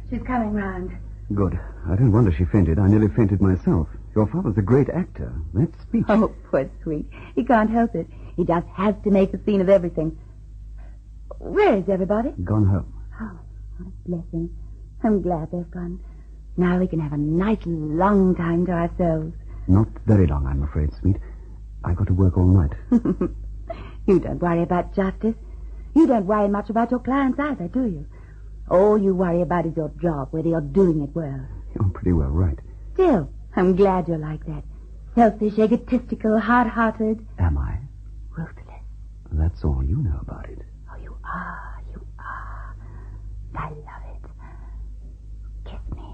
She's coming round. Good. I don't wonder she fainted. I nearly fainted myself. Your father's a great actor. That speech. Oh, poor sweet. He can't help it. He just has to make a scene of everything. Where is everybody? Gone home. Oh, what a blessing. I'm glad they've gone. Now we can have a nice long time to ourselves. Not very long, I'm afraid, sweet. I've got to work all night. You don't worry about justice. You don't worry much about your clients either, do you? All you worry about is your job, whether you're doing it well. You're pretty well right. Still, I'm glad you're like that. Selfish, egotistical, hard-hearted. Am I? Ruthless. That's all you know about it. Oh, you are. You are. I love it. Kiss me.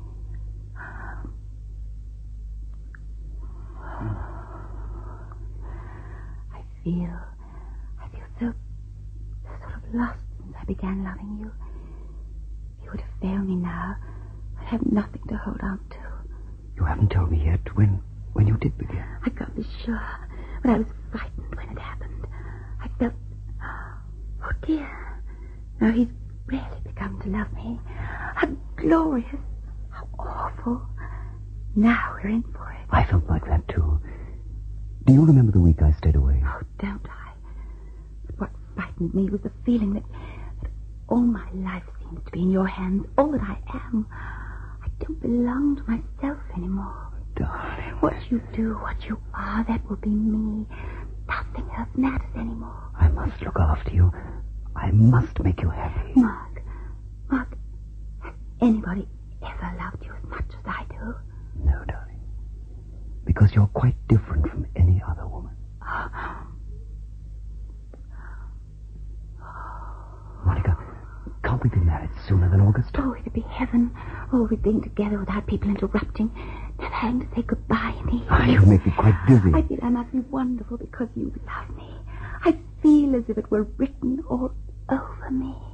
I feel so sort of lost since I began loving you. If you were to fail me now, I'd have nothing to hold on to. You haven't told me yet when you did begin. I can't be sure, but I was frightened when it happened. I felt, oh dear, now he's really begun to love me. How glorious, how awful. Now we're in for it. I felt like that too. Do you remember the week I stayed away? Oh, don't I? But what frightened me was the feeling that all my life seems to be in your hands, all that I am. I don't belong to myself anymore. Darling. What you do, what you are, that will be me. Nothing else matters anymore. I must look after you. I must make you happy. Mark, has anybody ever loved you as much as I do? No, darling. Because you're quite different from any other woman. Monica, can't we be married sooner than August? Oh, it'd be heaven. Always being together without people interrupting. Never having to say goodbye in the evening. You make me quite dizzy. I feel I must be wonderful because you love me. I feel as if it were written all over me.